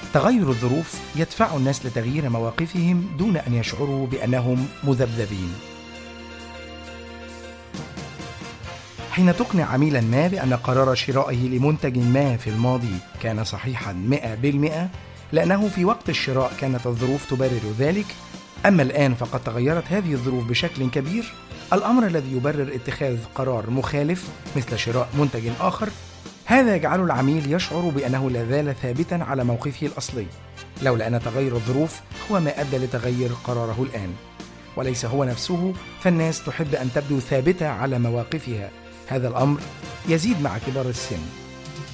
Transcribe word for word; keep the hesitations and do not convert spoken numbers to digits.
تغير الظروف يدفع الناس لتغيير مواقفهم دون أن يشعروا بأنهم مذبذبين. حين تقنع عميلا ما بأن قرار شرائه لمنتج ما في الماضي كان صحيحا مئة بالمئة لأنه في وقت الشراء كانت الظروف تبرر ذلك، أما الآن فقد تغيرت هذه الظروف بشكل كبير، الأمر الذي يبرر اتخاذ قرار مخالف مثل شراء منتج آخر، هذا يجعل العميل يشعر بأنه لا زال ثابتا على موقفه الأصلي، لولا أن تغير الظروف هو ما أدى لتغير قراره الآن، وليس هو نفسه. فالناس تحب أن تبدو ثابتة على مواقفها، هذا الأمر يزيد مع كبار السن.